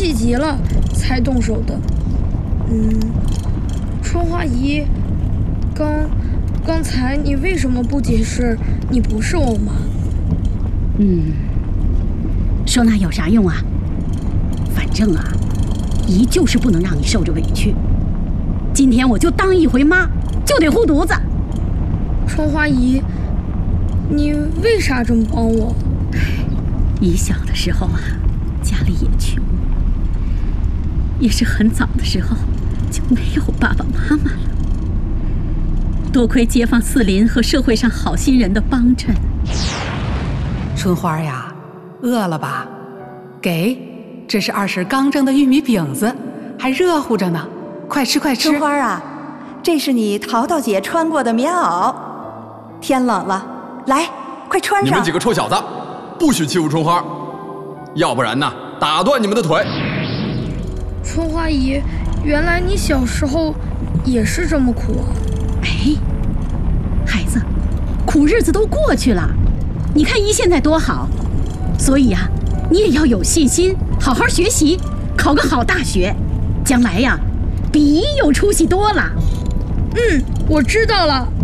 气急了才动手的。春花姨，刚才你为什么不解释你不是我妈？ 说那有啥用啊？反正啊，姨就是不能让你受着委屈。今天我就当一回妈，就得护犊子。 春花姨，你为啥这么帮我？ 姨小的时候啊，家里也穷，也是很早的时候就没有爸爸妈妈了。多亏街坊四邻和社会上好心人的帮衬。 春花呀，饿了吧？给，这是二婶刚蒸的玉米饼子，还热乎着呢，快吃快吃。 春花啊，这是你淘淘姐穿过的棉袄，天冷了，来，快穿上。 你们几个臭小子，不许欺负春花，要不然呢，打断你们的腿。 春花姨，原来你小时候也是这么苦啊！ 哎，孩子，苦日子都过去了，你看姨现在多好，所以呀，你也要有信心，好好学习，考个好大学，将来呀，比姨有出息多了。 我知道了。